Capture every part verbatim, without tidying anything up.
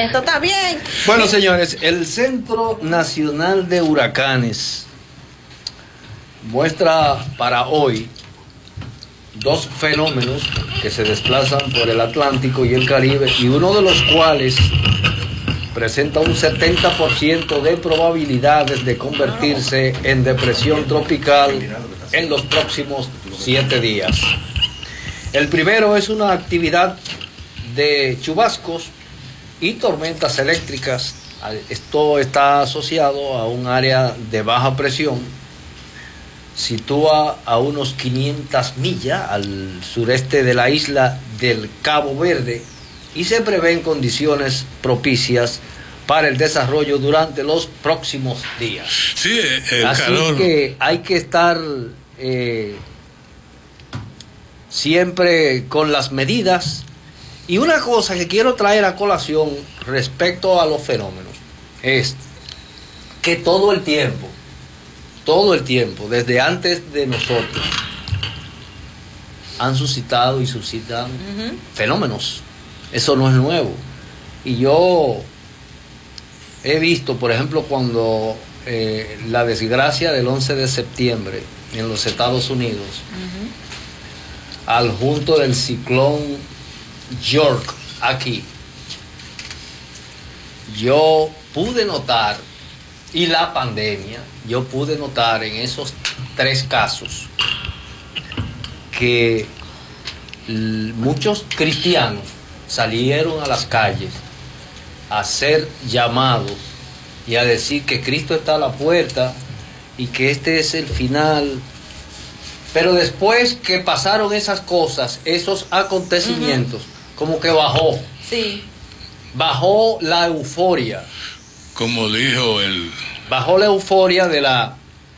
Esto está bien. Bueno, señores, el Centro Nacional de Huracanes muestra para hoy dos fenómenos que se desplazan por el Atlántico y el Caribe, y uno de los cuales presenta un setenta por ciento de probabilidades de convertirse en depresión tropical en los próximos siete días. El primero es una actividad de chubascos y tormentas eléctricas. Esto está asociado a un área de baja presión, sitúa a unos quinientas millas al sureste de la isla del Cabo Verde, y se prevén condiciones propicias para el desarrollo durante los próximos días. Sí, el Así calor. que hay que estar eh, siempre con las medidas. Y una cosa que quiero traer a colación respecto a los fenómenos es que todo el tiempo, todo el tiempo, desde antes de nosotros, han suscitado y suscitan uh-huh. fenómenos. Eso no es nuevo. Y yo he visto, por ejemplo, cuando eh, la desgracia del once de septiembre en los Estados Unidos, uh-huh. al junto del ciclón York aquí, yo pude notar, y la pandemia, yo pude notar en esos tres casos que l- muchos cristianos salieron a las calles a hacer llamados y a decir que Cristo está a la puerta y que este es el final. Pero después que pasaron esas cosas, esos acontecimientos, uh-huh. como que bajó. Sí. Bajó la euforia. Como dijo el... Bajó la euforia de la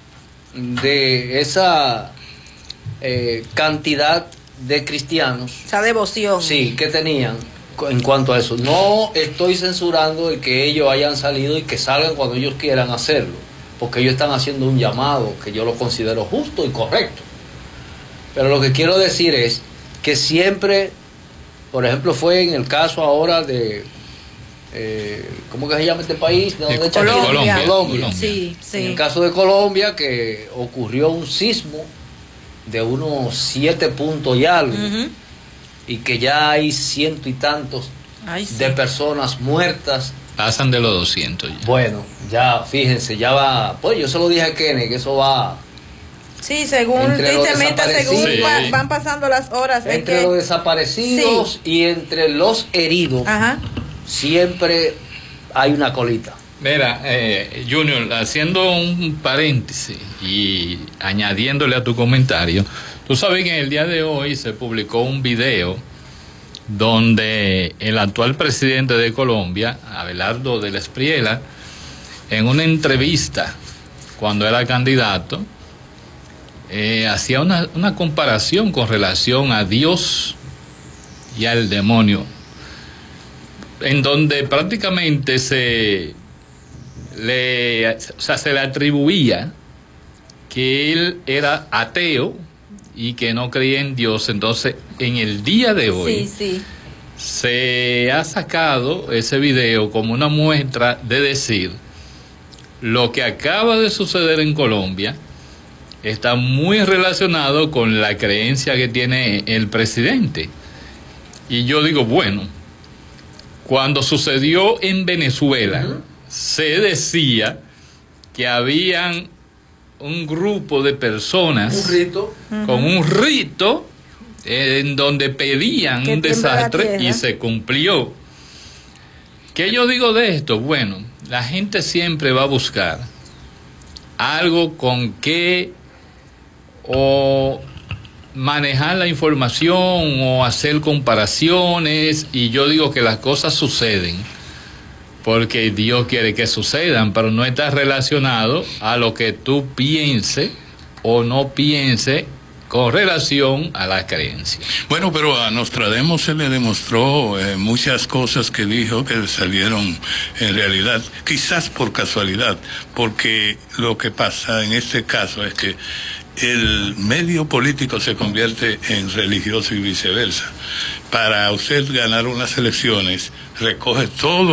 de esa eh, cantidad de cristianos. Esa devoción. Sí, que tenían en cuanto a eso. No estoy censurando el que ellos hayan salido y que salgan cuando ellos quieran hacerlo, porque ellos están haciendo un llamado que yo lo considero justo y correcto. Pero lo que quiero decir es que siempre, por ejemplo, fue en el caso ahora de eh, ¿cómo que se llama este país? ¿De dónde Colombia. Colombia. Colombia. Sí, sí. En el caso de Colombia, que ocurrió un sismo de unos siete puntos y algo, uh-huh. y que ya hay ciento y tantos Ay, sí. de personas muertas. Pasan de los doscientos ya. Bueno, ya fíjense, ya va, pues yo se lo dije a Kenny que eso va. Sí, según tristemente, según sí. va, van pasando las horas. Entre que... los desaparecidos sí. y entre los heridos, Ajá. siempre hay una colita. Mira, eh, Junior, haciendo un paréntesis y añadiéndole a tu comentario, tú sabes que en el día de hoy se publicó un video donde el actual presidente de Colombia, Abelardo del Espriella, en una entrevista cuando era candidato, eh, hacía una, una comparación con relación a Dios y al demonio, en donde prácticamente se le, o sea, se le atribuía que él era ateo y que no creía en Dios. Entonces, en el día de hoy, sí, sí. se ha sacado ese video como una muestra de decir lo que acaba de suceder en Colombia está muy relacionado con la creencia que tiene el presidente. Y yo digo, bueno, cuando sucedió en Venezuela, uh-huh. se decía que habían un grupo de personas un rito. con uh-huh. un rito en donde pedían un desastre y se cumplió. ¿Qué yo digo de esto? Bueno, la gente siempre va a buscar algo con que o manejar la información o hacer comparaciones, y yo digo que las cosas suceden porque Dios quiere que sucedan, pero no está relacionado a lo que tú pienses o no pienses con relación a la creencia. Bueno, pero a Nostradamus se le demostró eh, muchas cosas que dijo que salieron en realidad, quizás por casualidad, porque lo que pasa en este caso es que el medio político se convierte en religioso y viceversa. Para usted ganar unas elecciones, recoge todo